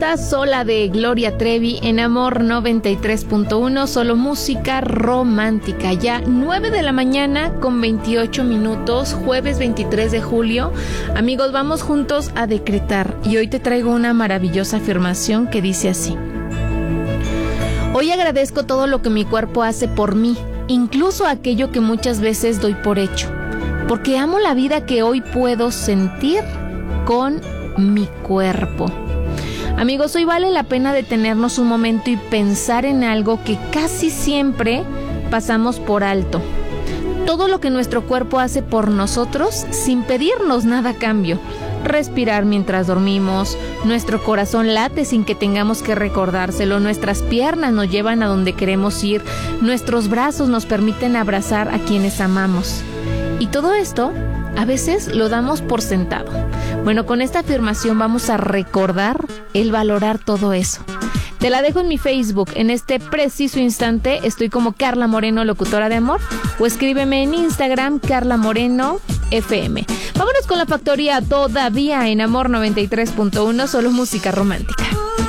Estás sola de Gloria Trevi en Amor 93.1, solo música romántica. Ya 9 de la mañana con 28 minutos, jueves 23 de julio. Amigos, vamos juntos a decretar y hoy te traigo una maravillosa afirmación que dice así: hoy agradezco todo lo que mi cuerpo hace por mí, incluso aquello que muchas veces doy por hecho, porque amo la vida que hoy puedo sentir con mi cuerpo. Amigos, hoy vale la pena detenernos un momento y pensar en algo que casi siempre pasamos por alto. Todo lo que nuestro cuerpo hace por nosotros sin pedirnos nada a cambio. Respirar mientras dormimos, nuestro corazón late sin que tengamos que recordárselo, nuestras piernas nos llevan a donde queremos ir, nuestros brazos nos permiten abrazar a quienes amamos. Y todo esto a veces lo damos por sentado. Bueno, con esta afirmación vamos a recordar el valorar todo eso. Te la dejo en mi Facebook. En este preciso instante estoy como Carla Moreno, locutora de amor, o escríbeme en Instagram, Carla Moreno FM. Vámonos con la factoría todavía en Amor 93.1, solo música romántica.